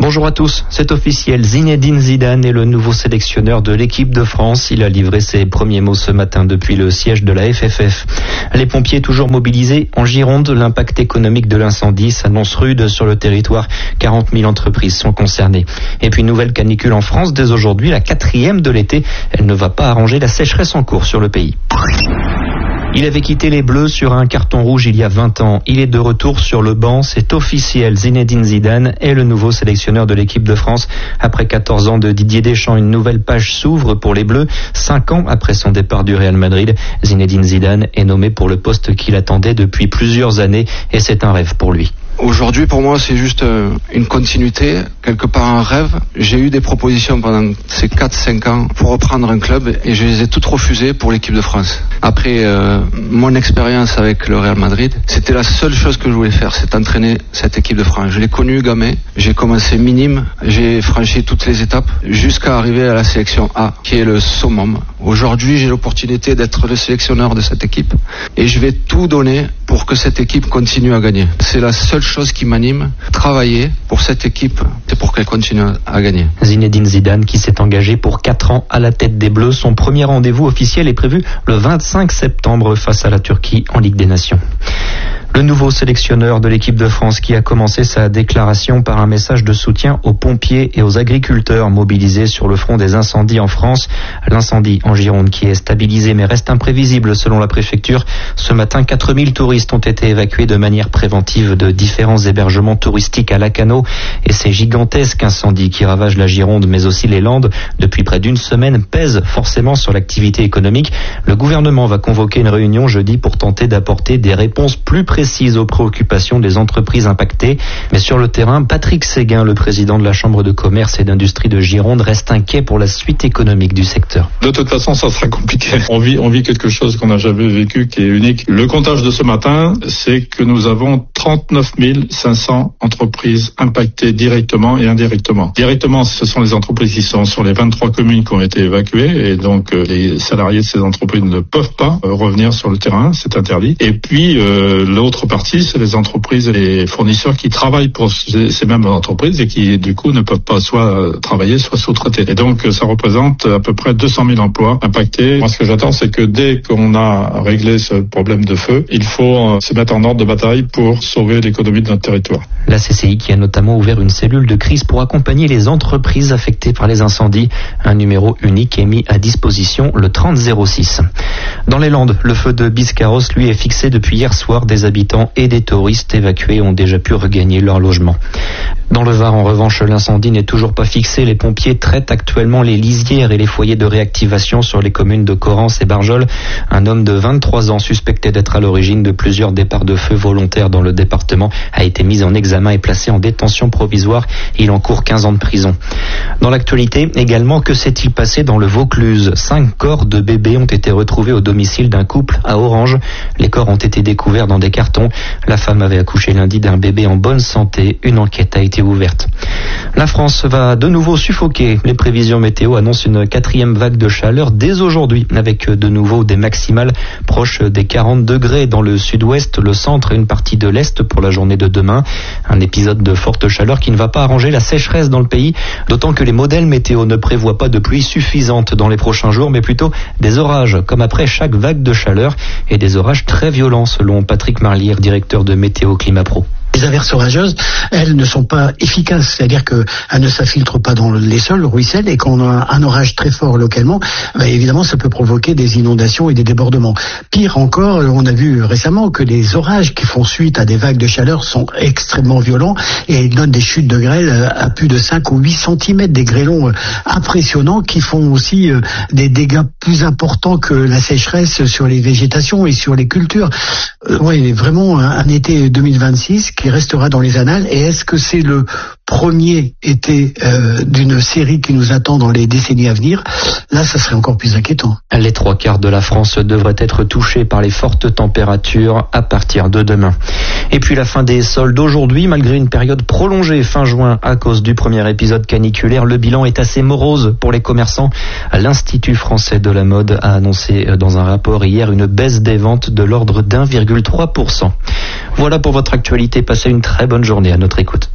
Bonjour à tous, c'est officiel, Zinedine Zidane est le nouveau sélectionneur de l'équipe de France. Il a livré ses premiers mots ce matin depuis le siège de la FFF. Les pompiers toujours mobilisés en Gironde, l'impact économique de l'incendie s'annonce rude sur le territoire. 40 000 entreprises sont concernées. Et puis nouvelle canicule en France dès aujourd'hui, la 4e de l'été. Elle ne va pas arranger la sécheresse en cours sur le pays. Il avait quitté les Bleus sur un carton rouge il y a 20 ans. Il est de retour sur le banc, c'est officiel. Zinedine Zidane est le nouveau sélectionneur de l'équipe de France. Après 14 ans de Didier Deschamps, une nouvelle page s'ouvre pour les Bleus. 5 ans après son départ du Real Madrid, Zinedine Zidane est nommé pour le poste qu'il attendait depuis plusieurs années et c'est un rêve pour lui. Aujourd'hui, pour moi, c'est juste une continuité, quelque part un rêve. J'ai eu des propositions pendant ces 4-5 ans pour reprendre un club et je les ai toutes refusées pour l'équipe de France. Après mon expérience avec le Real Madrid, c'était la seule chose que je voulais faire, c'est entraîner cette équipe de France. Je l'ai connue gamin, j'ai commencé minime, j'ai franchi toutes les étapes jusqu'à arriver à la sélection A, qui est le summum. Aujourd'hui, j'ai l'opportunité d'être le sélectionneur de cette équipe et je vais tout donner pour que cette équipe continue à gagner. C'est la seule chose qui m'anime, travailler pour cette équipe, c'est pour qu'elle continue à gagner. Zinedine Zidane qui s'est engagé pour 4 ans à la tête des Bleus. Son premier rendez-vous officiel est prévu le 25 septembre face à la Turquie en Ligue des Nations. Le nouveau sélectionneur de l'équipe de France qui a commencé sa déclaration par un message de soutien aux pompiers et aux agriculteurs mobilisés sur le front des incendies en France. L'incendie en Gironde qui est stabilisé mais reste imprévisible selon la préfecture. Ce matin, 4000 touristes ont été évacués de manière préventive de différents hébergements touristiques à Lacanau. Et ces gigantesques incendies qui ravagent la Gironde mais aussi les Landes depuis près d'une semaine pèsent forcément sur l'activité économique. Le gouvernement va convoquer une réunion jeudi pour tenter d'apporter des réponses plus précises aux préoccupations des entreprises impactées. Mais sur le terrain, Patrick Séguin, le président de la Chambre de commerce et d'industrie de Gironde, reste inquiet pour la suite économique du secteur. De toute façon, ça sera compliqué. On vit quelque chose qu'on n'a jamais vécu, qui est unique. Le comptage de ce matin, c'est que nous avons 39 500 entreprises impactées directement et indirectement. Directement, ce sont les entreprises qui sont sur les 23 communes qui ont été évacuées et donc les salariés de ces entreprises ne peuvent pas revenir sur le terrain, c'est interdit. Et puis l'autre partie, c'est les entreprises et les fournisseurs qui travaillent pour ces mêmes entreprises et qui du coup ne peuvent pas soit travailler, soit sous-traiter. Et donc ça représente à peu près 200 000 emplois impactés. Moi, ce que j'attends, c'est que dès qu'on a réglé ce problème de feu, il faut se mettre en ordre de bataille pour sauver l'économie de notre territoire. La CCI qui a notamment ouvert une cellule de crise pour accompagner les entreprises affectées par les incendies. Un numéro unique est mis à disposition, le 3006. Dans les Landes, le feu de Biscarrosse, lui, est fixé depuis hier soir. Des habitants et des touristes évacués ont déjà pu regagner leur logement. Dans le Var, en revanche, l'incendie n'est toujours pas fixé. Les pompiers traitent actuellement les lisières et les foyers de réactivation sur les communes de Corrence et Barjol. Un homme de 23 ans suspecté d'être à l'origine de plusieurs départs de feu volontaires dans le département a été mis en examen et placé en détention provisoire. Il encourt 15 ans de prison. Dans l'actualité également, que s'est-il passé dans le Vaucluse ? 5 corps de bébés ont été retrouvés au domicile d'un couple à Orange. Les corps ont été découverts dans des cartons. La femme avait accouché lundi d'un bébé en bonne santé. Une enquête a été ouverte. La France va de nouveau suffoquer. Les prévisions météo annoncent une 4e vague de chaleur dès aujourd'hui, avec de nouveau des maximales proches des 40 degrés dans le sud-ouest, le centre et une partie de l'est pour la journée de demain. Un épisode de forte chaleur qui ne va pas arranger la sécheresse dans le pays, d'autant que les modèles météo ne prévoient pas de pluie suffisante dans les prochains jours, mais plutôt des orages, comme après chaque vague de chaleur, et des orages très violents, selon Patrick Marlière, directeur de Météo Climat Pro. Les averses orageuses, elles ne sont pas efficaces, c'est-à-dire qu'elles ne s'infiltrent pas dans les sols, ruissellent, et quand on a un orage très fort localement, évidemment ça peut provoquer des inondations et des débordements. Pire encore, on a vu récemment que les orages qui font suite à des vagues de chaleur sont extrêmement violents et ils donnent des chutes de grêle à plus de 5 ou 8 cm, des grêlons impressionnants qui font aussi des dégâts plus importants que la sécheresse sur les végétations et sur les cultures. Oui, vraiment un été 2026 qui restera dans les annales. Et est-ce que c'est le premier été d'une série qui nous attend dans les décennies à venir? Là, ça serait encore plus inquiétant. Les 3/4 de la France devraient être touchés par les fortes températures à partir de demain. Et puis la fin des soldes aujourd'hui, malgré une période prolongée fin juin à cause du premier épisode caniculaire, le bilan est assez morose pour les commerçants. L'Institut français de la mode a annoncé dans un rapport hier une baisse des ventes de l'ordre d'1,3%. Voilà pour votre actualité. Passez une très bonne journée à notre écoute.